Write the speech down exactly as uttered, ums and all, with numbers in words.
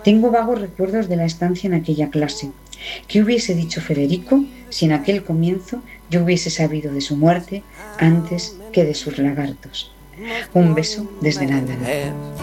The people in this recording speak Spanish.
Tengo vagos recuerdos de la estancia en aquella clase. ¿Qué hubiese dicho Federico si en aquel comienzo yo hubiese sabido de su muerte antes que de sus lagartos? Un beso desde Nándaro.